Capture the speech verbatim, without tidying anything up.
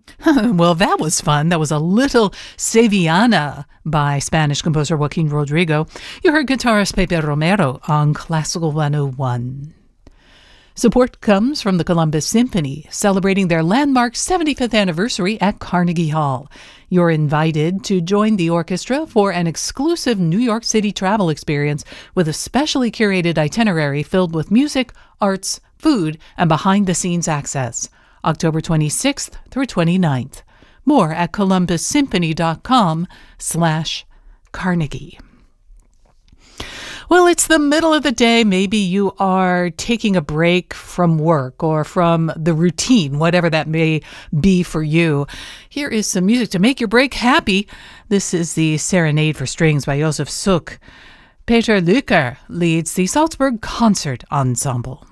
Well, that was fun. That was a little Sevillana by Spanish composer Joaquin Rodrigo. You heard guitarist Pepe Romero on Classical one oh one. Support comes from the Columbus Symphony, celebrating their landmark seventy-fifth anniversary at Carnegie Hall. You're invited to join the orchestra for an exclusive New York City travel experience with a specially curated itinerary filled with music, arts, food, and behind-the-scenes access. October twenty-sixth through twenty-ninth. More at columbus symphony.com slash Carnegie. Well, it's the middle of the day. Maybe you are taking a break from work or from the routine, whatever that may be for you. Here is some music to make your break happy. This is the Serenade for Strings by Josef Suk. Peter Lücker leads the Salzburg Concert Ensemble.